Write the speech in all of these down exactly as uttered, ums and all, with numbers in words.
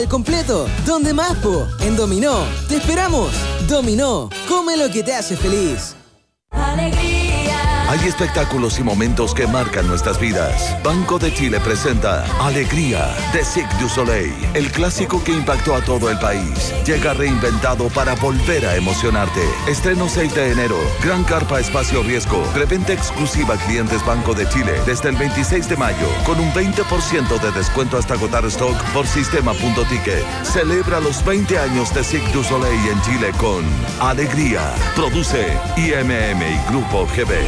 El completo, ¿dónde más, po? En Dominó. ¡Te esperamos! Dominó, come lo que te hace feliz. Alegría. Hay espectáculos y momentos que marcan nuestras vidas. Banco de Chile presenta Alegría de Cirque du Soleil, el clásico que impactó a todo el país. Llega reinventado para volver a emocionarte. Estreno seis de enero. Gran carpa espacio riesgo. Preventa exclusiva a clientes Banco de Chile desde el veintiséis de mayo con un veinte por ciento de descuento hasta agotar stock por sistema.ticket. Celebra los veinte años de Cirque du Soleil en Chile con Alegría. Produce I M M y Grupo G B.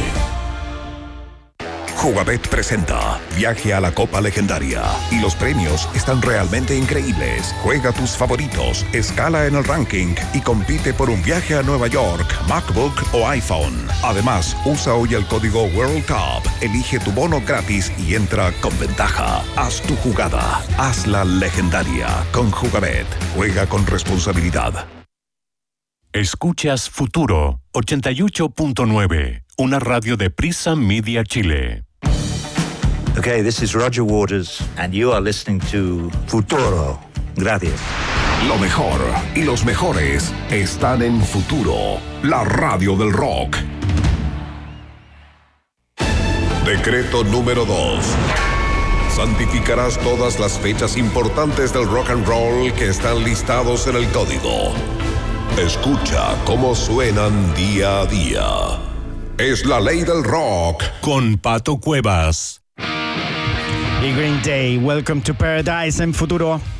Jugabet presenta Viaje a la Copa Legendaria y los premios están realmente increíbles. Juega tus favoritos, escala en el ranking y compite por un viaje a Nueva York, MacBook o iPhone. Además, usa hoy el código World Cup, elige tu bono gratis y entra con ventaja. Haz tu jugada, hazla legendaria con Jugabet. Juega con responsabilidad. Escuchas Futuro ochenta y ocho punto nueve, una radio de Prisa Media Chile. Okay, this is Roger Waters, and you are listening to Futuro. Gracias. Lo mejor y los mejores están en Futuro, la radio del rock. Decreto número dos. Santificarás todas las fechas importantes del rock and roll que están listados en el código. Escucha cómo suenan día a día. Es la ley del rock. Con Pato Cuevas. Y Green Day, Welcome to Paradise en Futuro.